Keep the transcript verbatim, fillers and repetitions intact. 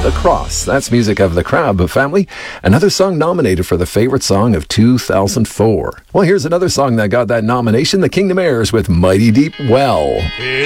The Cross. That's music of the Crab family. Another song nominated for the favorite song of two thousand four. Well, here's another song that got that nomination, the Kingdom Heirs with Mighty Deep Well.